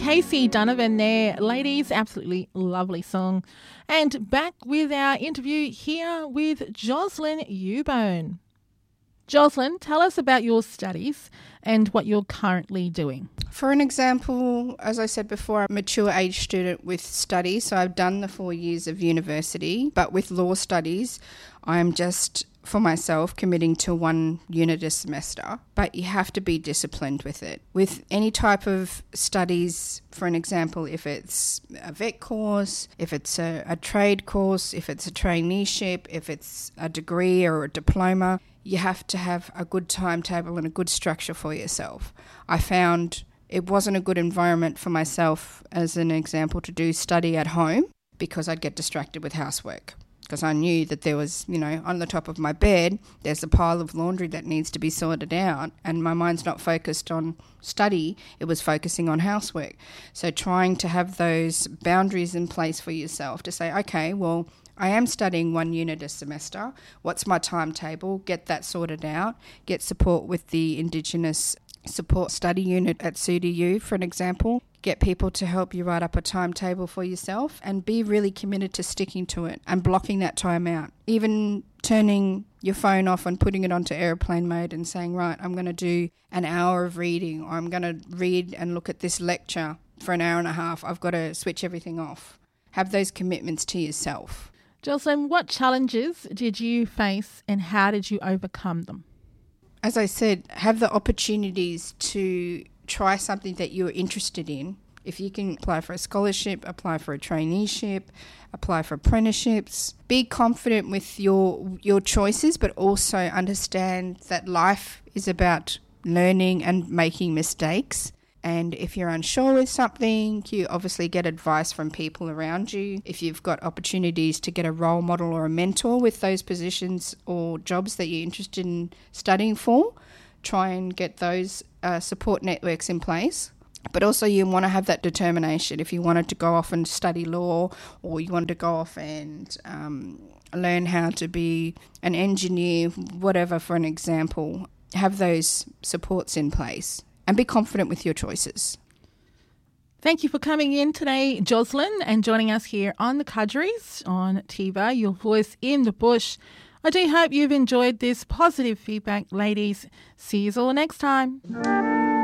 Casey Donovan there. Ladies, absolutely lovely song. And back with our interview here with Jocelyn Eubone. Jocelyn, tell us about your studies and what you're currently doing. For an example, as I said before, I'm a mature age student with studies, so I've done the 4 years of university, but with law studies, I'm just, for myself, committing to 1 unit a semester, but you have to be disciplined with it. With any type of studies, for an example, if it's a vet course, if it's a trade course, if it's a traineeship, if it's a degree or a diploma, you have to have a good timetable and a good structure for yourself. I found it wasn't a good environment for myself, as an example, to do study at home because I'd get distracted with housework. Because I knew that there was, on the top of my bed, there's a pile of laundry that needs to be sorted out, and my mind's not focused on study, it was focusing on housework. So trying to have those boundaries in place for yourself to say, okay, well, I am studying 1 unit a semester. What's my timetable? Get that sorted out. Get support with the Indigenous Support Study Unit at CDU, for an example. Get people to help you write up a timetable for yourself and be really committed to sticking to it and blocking that time out. Even turning your phone off and putting it onto airplane mode and saying, right, I'm going to do an hour of reading, or I'm going to read and look at this lecture for an hour and a half. I've got to switch everything off. Have those commitments to yourself. Jocelyn, what challenges did you face and how did you overcome them? As I said, have the opportunities to try something that you're interested in. If you can apply for a scholarship, apply for a traineeship, apply for apprenticeships. Be confident with your choices, but also understand that life is about learning and making mistakes. And if you're unsure with something, you obviously get advice from people around you. If you've got opportunities to get a role model or a mentor with those positions or jobs that you're interested in studying for, try and get those support networks in place. But also you want to have that determination. If you wanted to go off and study law, or you wanted to go off and learn how to be an engineer, whatever, for an example, have those supports in place. And be confident with your choices. Thank you for coming in today, Jocelyn, and joining us here on The Kudgeries on TIVA, your voice in the bush. I do hope you've enjoyed this positive feedback, ladies. See you all next time.